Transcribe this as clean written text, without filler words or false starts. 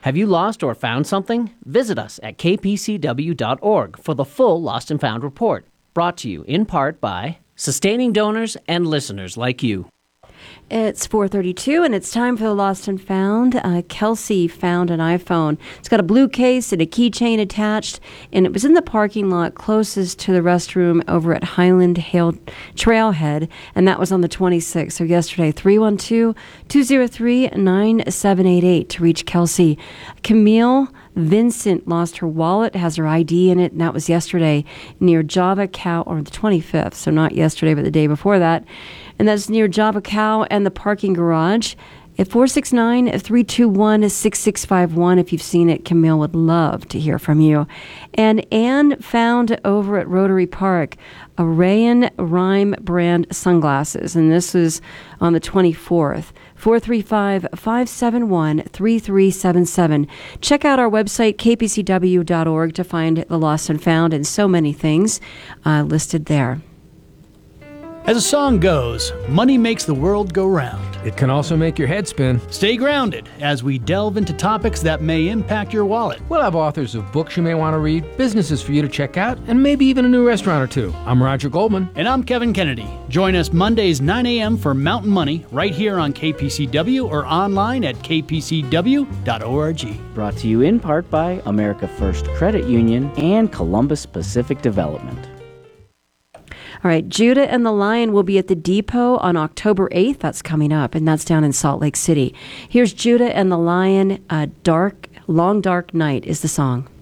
Have you lost or found something? Visit us at kpcw.org for the full Lost and Found report, brought to you in part by sustaining donors and listeners like you. It's 4:32, and it's time for the Lost and Found. Kelsey found an iPhone. It's got a blue case and a keychain attached, and it was in the parking lot closest to the restroom over at Highland Hill Trailhead, and that was on the 26th, so yesterday. 312-203-9788 to reach Kelsey. Camille Vincent lost her wallet, has her ID in it, and that was yesterday near Java Cow, or the 25th, so not yesterday, but the day before that. And that's near Java Cow and the parking garage at 469-321-6651. If you've seen it, Camille would love to hear from you. And Anne found over at Rotary Park a Rayon Rhyme brand sunglasses, and this was on the 24th. 435-571-3377. Check out our website, kpcw.org, to find the Lost and Found and so many things listed there. As a song goes, money makes the world go round. It can also make your head spin. Stay grounded as we delve into topics that may impact your wallet. We'll have authors of books you may want to read, businesses for you to check out, and maybe even a new restaurant or two. I'm Roger Goldman. And I'm Kevin Kennedy. Join us Mondays 9 a.m. for Mountain Money right here on KPCW or online at kpcw.org. Brought to you in part by America First Credit Union and Columbus Pacific Development. All right, Judah and the Lion will be at the Depot on October 8th. That's coming up, and that's down in Salt Lake City. Here's Judah and the Lion. Long Dark Night is the song.